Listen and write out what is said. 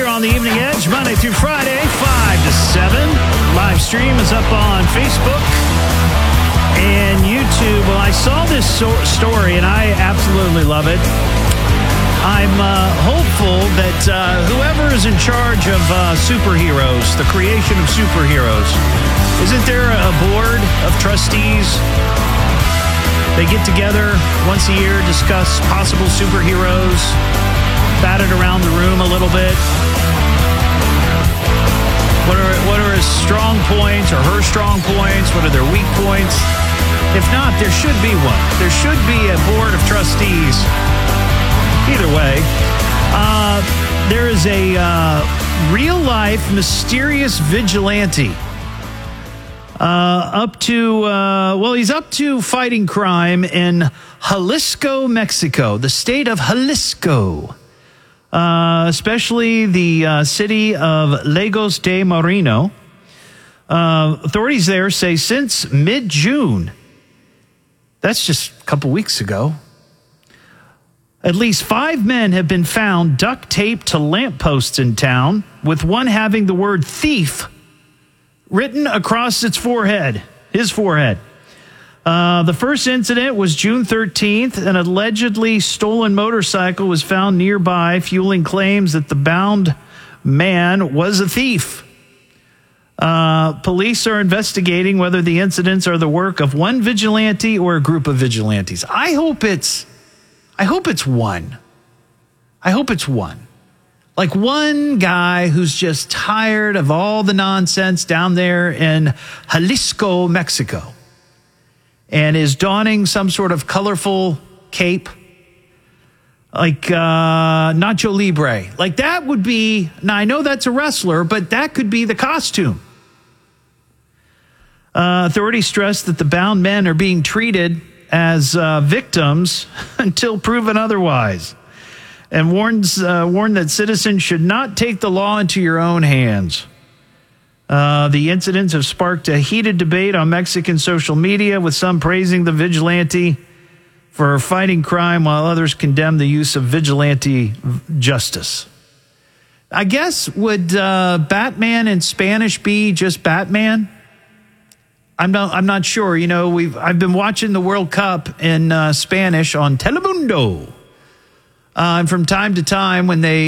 here on the Evening Edge, Monday through Friday, 5 to 7. Live stream is up on Facebook and YouTube. Well, I saw this story, and I absolutely love it. I'm hopeful that whoever is in charge of superheroes, the creation of superheroes, isn't there a board of trustees? They get together once a year, discuss possible superheroes, bat it around the room a little bit. What are his strong points or her strong points? What are their weak points? If not, there should be one. There should be a board of trustees. Either way, there is a real-life mysterious vigilante. He's up to fighting crime in Jalisco, Mexico, the state of Jalisco, especially the city of Lagos de Moreno. Authorities there say since mid-June, that's just a couple weeks ago, at least 5 men have been found duct taped to lampposts in town, with one having the word thief written across his forehead. The first incident was June 13th. An allegedly stolen motorcycle was found nearby, fueling claims that the bound man was a thief. Police are investigating whether the incidents are the work of one vigilante or a group of vigilantes. I hope it's one. I hope it's one. Like one guy who's just tired of all the nonsense down there in Jalisco, Mexico, and is donning some sort of colorful cape, like Nacho Libre. Like that would be, now I know that's a wrestler, but that could be the costume. Authorities stress that the bound men are being treated as victims until proven otherwise, and warn that citizens should not take the law into your own hands. The incidents have sparked a heated debate on Mexican social media, with some praising the vigilante for fighting crime while others condemn the use of vigilante justice. I guess, would Batman in Spanish be just Batman? I'm not sure. You know, I've been watching the World Cup in Spanish on Telemundo. And from time to time when they